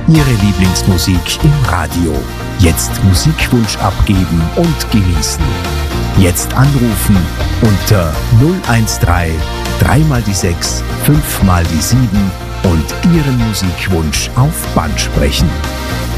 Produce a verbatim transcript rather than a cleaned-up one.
Ihre Lieblingsmusik im Radio. Jetzt Musikwunsch abgeben und genießen. Jetzt anrufen unter null eins drei, drei mal die sechs, fünf mal die sieben und Ihren Musikwunsch auf Band sprechen.